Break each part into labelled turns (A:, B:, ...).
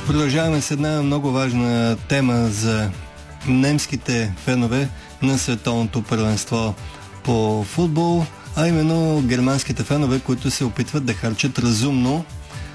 A: Продължаваме с една много важна тема за немските фенове на световното първенство по футбол, а именно германските фенове, които се опитват да харчат разумно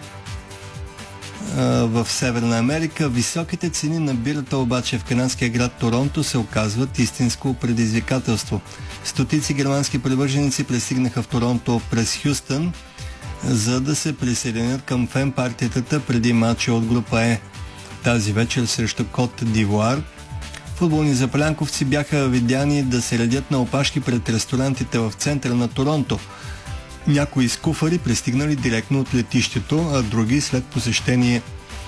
A: в Северна Америка. Високите цени на бирата обаче в канадския град Торонто се оказват истинско предизвикателство. Стотици германски привърженици пристигнаха в Торонто през Хюстън, за да се присъединят към фен-партията преди матча от група Е тази вечер срещу Кот д'Ивуар. Футболни запалянковци бяха видяни да се редят на опашки пред ресторантите в центъра на Торонто. Някои скуфари пристигнали директно от летището, а други след посещение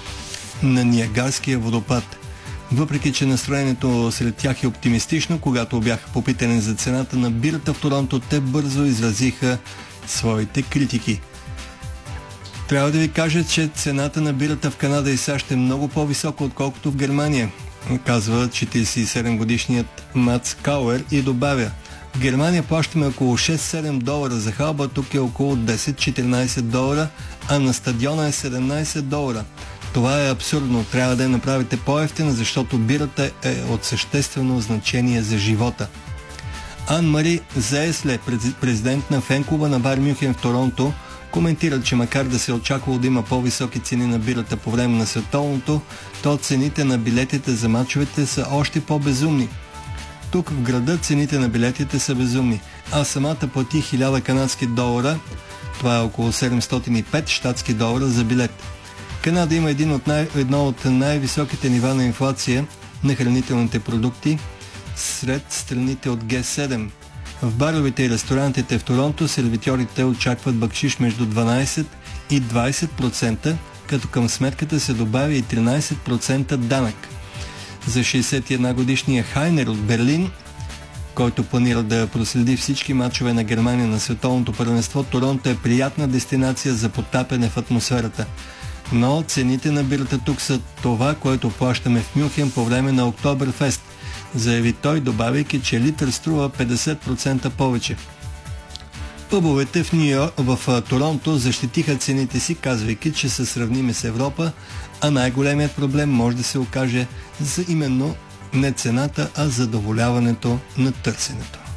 A: на Ниагарския водопад. Въпреки че настроението сред тях е оптимистично, когато бяха попитани за цената на бирата в Торонто, те бързо изразиха своите критики. Трябва да ви кажа, че цената на бирата в Канада и САЩ е много по-висока, отколкото в Германия, казва 47-годишният Мац Кауер и добавя: в Германия плащаме около 6-7 долара за халба, тук е около 10-14 долара, а на стадиона е 17 долара. Това е абсурдно, трябва да я направите по-евтина, защото бирата е от съществено значение за живота. Ан-Мари Заесле, президент на фен-клуба на Байер Мюнхен в Торонто, коментира, че макар да се очаквало да има по-високи цени на бирата по време на световното, то цените на билетите за мачовете са още по-безумни. Тук в града цените на билетите са безумни. Аз самата платих 1000 канадски долара, това е около 705 щатски долара за билет. Канада има едно от най-високите нива на инфлация на хранителните продукти сред страните от Г7. В баровете и ресторантите в Торонто сервитьорите очакват бакшиш между 12 и 20%, като към сметката се добавя и 13% данък. За 61-годишния Хайнер от Берлин, който планира да проследи всички мачове на Германия на световното първенство, Торонто е приятна дестинация за потапяне в атмосферата. Но цените на бирата тук са това, което плащаме в Мюнхен по време на Октоберфест, заяви той, добавяйки, че литър струва 50% повече. Пъбовете в Торонто защитиха цените си, казвайки, че са сравними с Европа, а най-големият проблем може да се окаже за именно не цената, а задоволяването на търсенето.